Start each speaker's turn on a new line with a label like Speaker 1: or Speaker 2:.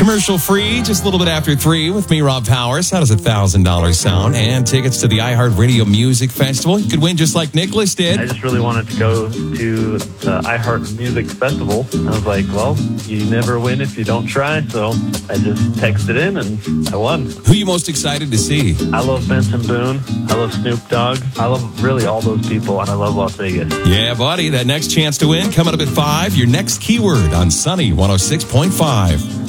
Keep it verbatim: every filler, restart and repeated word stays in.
Speaker 1: Commercial free, just a little bit after three with me, Rob Powers. How does a one thousand dollars sound? And tickets to the iHeartRadio Music Festival. You could win just like Nicholas did.
Speaker 2: I just really wanted to go to the iHeart Music Festival. I was like, well, you never win if you don't try. So I just texted in and I won.
Speaker 1: Who are you most excited to see?
Speaker 2: I love Benson Boone. I love Snoop Dogg. I love really all those people. And I love Las Vegas.
Speaker 1: Yeah, buddy. That next chance to win coming up at five. Your next keyword on Sunny one oh six point five.